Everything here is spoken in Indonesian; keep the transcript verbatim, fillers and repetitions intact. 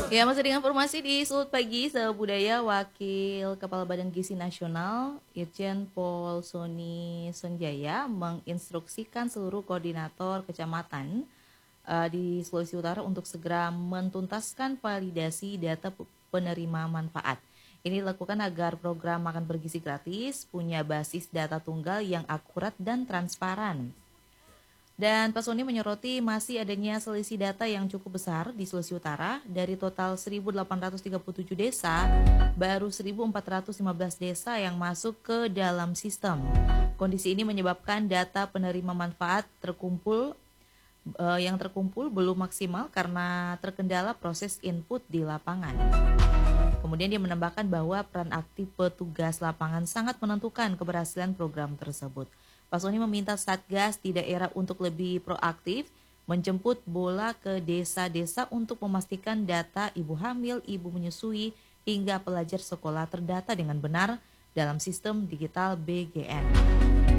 Ya, masih dengan informasi di Sudut Pagi Sebudaya, Wakil Kepala Badan Gizi Nasional Irjen Pol Sony Sonjaya menginstruksikan seluruh koordinator kecamatan uh, di Sulawesi Utara untuk segera mentuntaskan validasi data penerima manfaat. Ini dilakukan agar program makan bergizi gratis punya basis data tunggal yang akurat dan transparan. Dan Pak Sony menyoroti masih adanya selisih data yang cukup besar di Sulawesi Utara. Dari total seribu delapan ratus tiga puluh tujuh desa, baru seribu empat ratus lima belas desa yang masuk ke dalam sistem. Kondisi ini menyebabkan data penerima manfaat terkumpul eh, yang terkumpul belum maksimal karena terkendala proses input di lapangan. Kemudian dia menambahkan bahwa peran aktif petugas lapangan sangat menentukan keberhasilan program tersebut. Pak Sony meminta Satgas di daerah untuk lebih proaktif, menjemput bola ke desa-desa untuk memastikan data ibu hamil, ibu menyusui, hingga pelajar sekolah terdata dengan benar dalam sistem digital B G N.